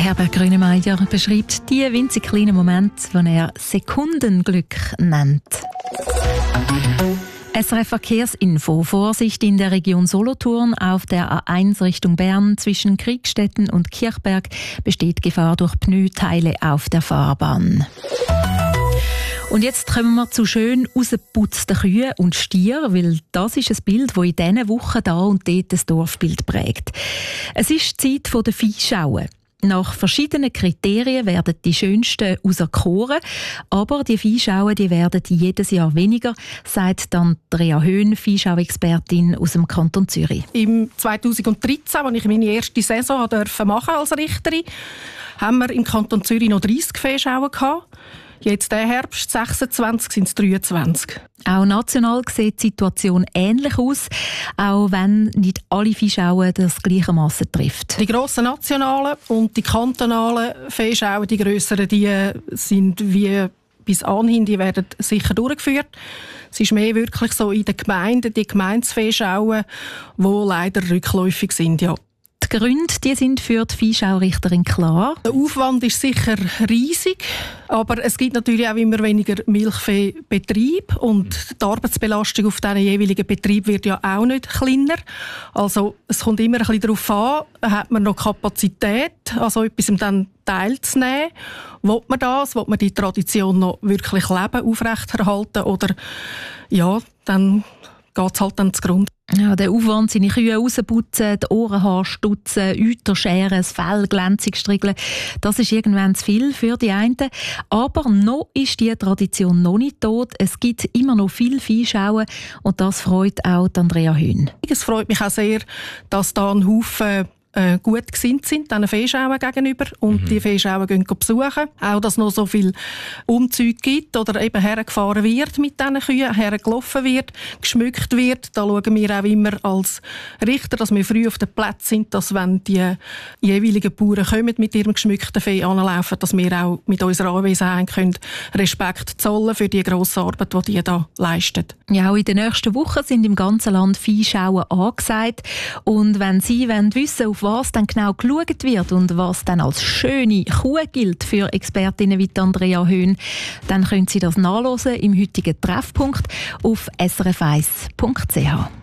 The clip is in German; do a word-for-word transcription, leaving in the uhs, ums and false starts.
Herbert Grönemeyer beschreibt die winzig kleinen Momente, die er Sekundenglück nennt. S R F Verkehrsinfo. Vorsicht in der Region Solothurn. Auf der A eins Richtung Bern zwischen Kriegstetten und Kirchberg besteht Gefahr durch Pneuteile auf der Fahrbahn. Und jetzt kommen wir zu schön rausgeputzten Kühen und Stieren, weil das ist ein Bild, das in diesen Wochen da und dort das Dorfbild prägt. Es ist die Zeit der Viehschauen. Nach verschiedenen Kriterien werden die schönsten auserkoren, aber die Viehschauen die werden jedes Jahr weniger, sagt Andrea Höhn, Viehschau-Expertin aus dem Kanton Zürich. Im zweitausenddreizehn, als ich meine erste Saison durfte machen als Richterin, haben wir im Kanton Zürich noch dreissig Viehschauen gehabt. Jetzt diesen Herbst sechsundzwanzig sind es dreiundzwanzig. Auch national sieht die Situation ähnlich aus, auch wenn nicht alle Viehschauen das gleichermaßen trifft. Die grossen nationalen und die kantonalen Viehschauen, die grösseren, die sind wie bis anhin, die werden sicher durchgeführt. Es ist mehr wirklich so in den Gemeinden, die Gemeindeviehschauen, die leider rückläufig sind, ja. Die Gründe die sind für die Viehschaurichterin klar. Der Aufwand ist sicher riesig, aber es gibt natürlich auch immer weniger Milchviehbetrieb und die Arbeitsbelastung auf diesen jeweiligen Betrieb wird ja auch nicht kleiner. Also es kommt immer ein bisschen darauf an, hat man noch Kapazität, also etwas dann teilzunehmen. Will man das? Will man die Tradition noch wirklich leben, aufrechterhalten oder ja, dann geht es halt dann zugrunde. Ja, der Aufwand, seine Kühe rausputzen, die Ohrenhaare stutzen, Euter scheren, das Fell glänzig striegeln, das ist irgendwann zu viel für die einen. Aber noch ist diese Tradition noch nicht tot. Es gibt immer noch viel Viehschauen und das freut auch Andrea Höhn. Es freut mich auch sehr, dass da ein Haufen Äh, gut gesinnt sind, diesen Viehschauen gegenüber und mhm. die Viehschauen gehen besuchen. Auch, dass es noch so viel Umzüge gibt oder eben hergefahren wird mit diesen Kühen, hergelaufen wird, geschmückt wird. Da schauen wir auch immer als Richter, dass wir früh auf dem Platz sind, dass wenn die jeweiligen Bauern kommen mit ihrem geschmückten Vieh anlaufen, dass wir auch mit unserer Anwesenheit können Respekt zollen für die grosse Arbeit, die die da leisten. Ja, auch in den nächsten Wochen sind im ganzen Land Viehschauen angesagt. Und wenn Sie wollen wissen, auf was dann genau geschaut wird und was dann als schöne Kuh gilt für Expertinnen wie Andrea Höhn, dann können Sie das nachlesen im heutigen Treffpunkt auf s r f eins punkt c h.